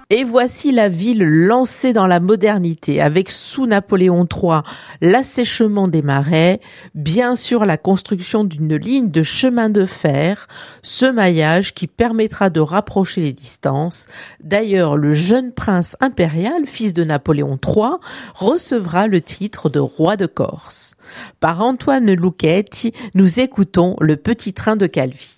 Et voici la ville lancée dans la modernité avec sous Napoléon III l'assèchement des marais, bien sûr la construction d'une ligne de chemin de fer, ce maillage qui permettra de rapprocher les distances. D'ailleurs, le jeune prince impérial, fils de Napoléon III, recevra le titre de roi de Corse. Par Antoine Luchetti, nous écoutons Le Petit train de Calvi.